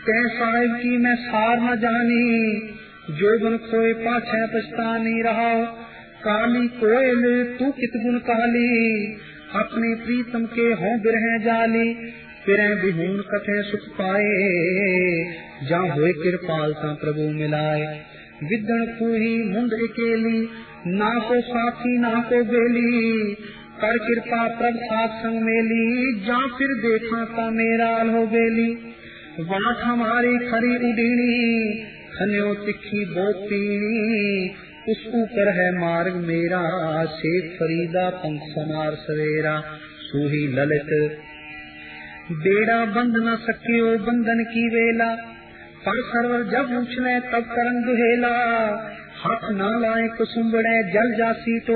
तै साहिब की मैं सार न जानी, जोबन खोए पाछे पछतानी रहा। काली कोयल तू कित गुण काली, अपने प्रीतम के हों बिरह जाली। फिर बिहून कथे सुख पाए, जा होए कृपाल ता प्रभु मिलाए। विदन फूही मुंड अकेली, ना को साथी ना को बेली। कर कृपा प्रभ साथ संग मेली, जा फिर देखा ता मेरा हो बेली। वाट हमारी खरी उडीनी, खन्यो तिखी बोतीनी। उस ऊपर है मार्ग मेरा, शेख फरीदा पंख समार सवेरा। सूही ललित बेड़ा बंद न सकियो बंधन की वेला, पर सरवर जब उछले तब करन दुहेला। हाथ न लाए कुसुम्बड़े जल जासी तो